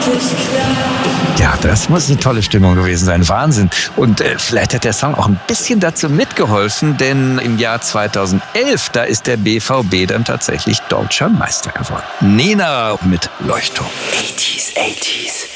Ja, das muss eine tolle Stimmung gewesen sein. Wahnsinn. Und vielleicht hat der Song auch ein bisschen dazu mitgeholfen, denn im Jahr 2011, da ist der BVB dann tatsächlich deutscher Meister geworden. Nena mit Leuchtturm. 80s.